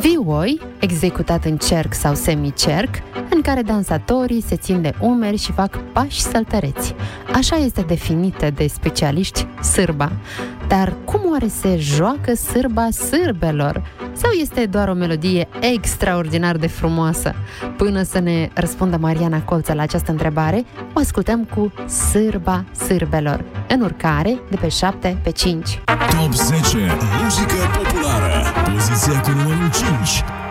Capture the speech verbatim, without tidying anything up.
Vioi, executat în cerc sau semicerc, în care dansatorii se țin de umeri și fac pași săltăreți. Așa este definită de specialiști sârba. Dar cum oare se joacă sârba sârbelor? Sau este doar o melodie extraordinar de frumoasă? Până să ne răspundă Mariana Colță la această întrebare, o ascultăm cu Sârba sârbelor, în urcare de pe șapte pe cinci. Top zece. Muzică populară. Poziția cu numărul cinci.